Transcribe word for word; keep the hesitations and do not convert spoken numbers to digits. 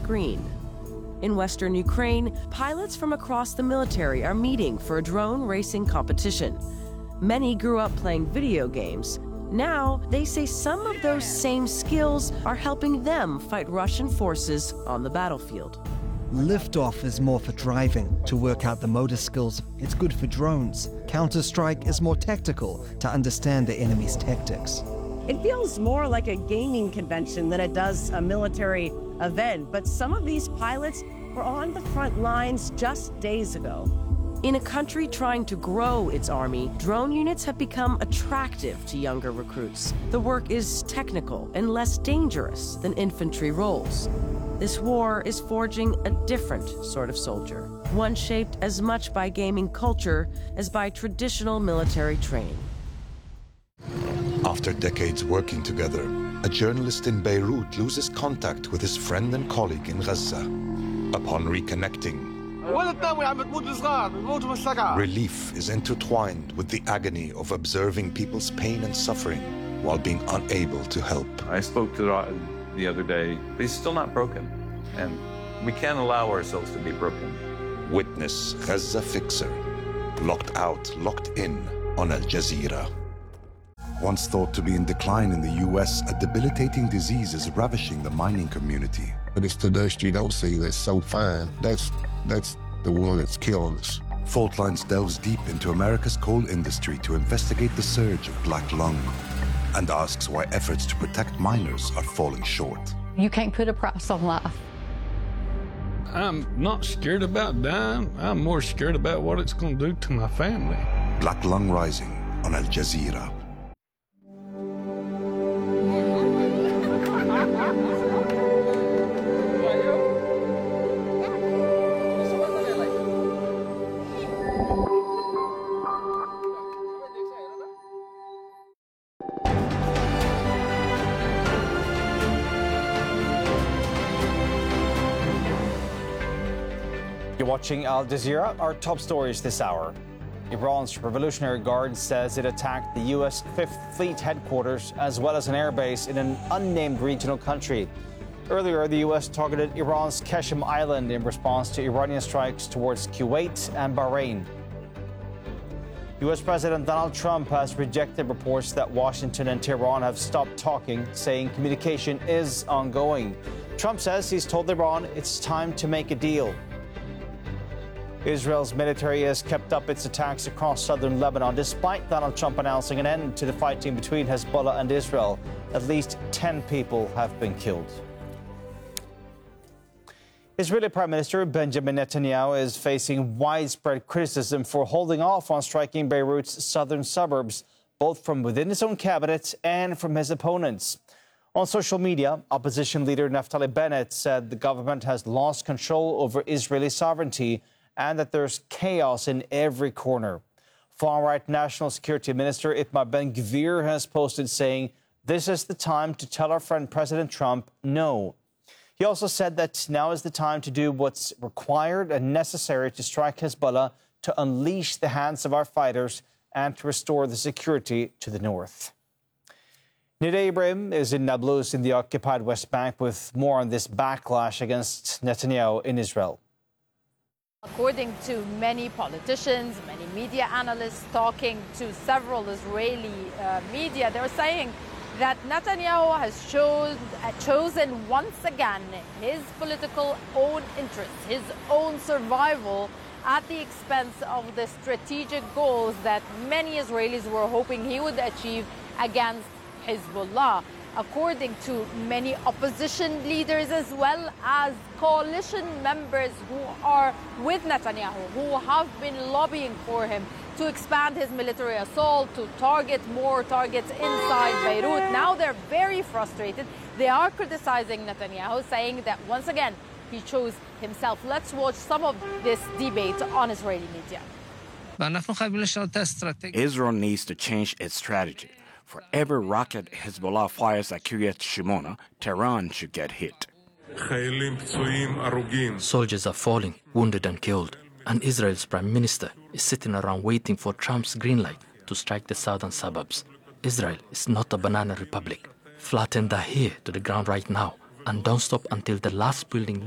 screen. In western Ukraine, pilots from across the military are meeting for a drone racing competition. Many grew up playing video games. Now, they say some of those same skills are helping them fight Russian forces on the battlefield. Liftoff is more for driving, to work out the motor skills. It's good for drones. Counter-Strike is more tactical, to understand the enemy's tactics. It feels more like a gaming convention than it does a military event, but some of these pilots were on the front lines just days ago. In a country trying to grow its army, drone units have become attractive to younger recruits. The work is technical and less dangerous than infantry roles. This war is forging a different sort of soldier, one shaped as much by gaming culture as by traditional military training. After decades working together, a journalist in Beirut loses contact with his friend and colleague in Gaza. Upon reconnecting, relief is intertwined with the agony of observing people's pain and suffering while being unable to help. I spoke to Ra'ad the other day. He's still not broken, and we can't allow ourselves to be broken. Witness Gaza Fixer, locked out, locked in on Al Jazeera. Once thought to be in decline in the U S, a debilitating disease is ravishing the mining community. But it's the dust you don't see that's so fine. That's, that's the one that's killing us. Fault Lines delves deep into America's coal industry to investigate the surge of black lung and asks why efforts to protect miners are falling short. You can't put a price on life. I'm not scared about dying. I'm more scared about what it's going to do to my family. Black Lung Rising on Al Jazeera. You're watching Al Jazeera. Our top stories this hour. Iran's Revolutionary Guard says it attacked the U S Fifth Fleet headquarters as well as an airbase in an unnamed regional country. Earlier, the U S targeted Iran's Qashem Island in response to Iranian strikes towards Kuwait and Bahrain. U S President Donald Trump has rejected reports that Washington and Tehran have stopped talking, saying communication is ongoing. Trump says he's told Iran it's time to make a deal. Israel's military has kept up its attacks across southern Lebanon despite Donald Trump announcing an end to the fighting between Hezbollah and Israel. At least ten people have been killed. Israeli Prime Minister Benjamin Netanyahu is facing widespread criticism for holding off on striking Beirut's southern suburbs, both from within his own cabinet and from his opponents. On social media, opposition leader Naftali Bennett said the government has lost control over Israeli sovereignty and that there's chaos in every corner. Far-right National Security Minister Itamar Ben-Gvir has posted saying, "This is the time to tell our friend President Trump no." He also said that now is the time to do what's required and necessary to strike Hezbollah, to unleash the hands of our fighters, and to restore the security to the north. Nida Ibrahim is in Nablus in the occupied West Bank with more on this backlash against Netanyahu in Israel. According to many politicians, many media analysts talking to several Israeli uh, media, they're saying that Netanyahu has chose, uh, chosen once again his political own interests, his own survival at the expense of the strategic goals that many Israelis were hoping he would achieve against Hezbollah. According to many opposition leaders as well as coalition members who are with Netanyahu, who have been lobbying for him to expand his military assault, to target more targets inside Beirut. Now they're very frustrated. They are criticizing Netanyahu, saying that once again, he chose himself. Let's watch some of this debate on Israeli media. Israel needs to change its strategy. For every rocket Hezbollah fires at Kiryat Shimona, Tehran should get hit. Soldiers are falling, wounded and killed, and Israel's prime minister is sitting around waiting for Trump's green light to strike the southern suburbs. Israel is not a banana republic. Flatten the here to the ground right now, and don't stop until the last building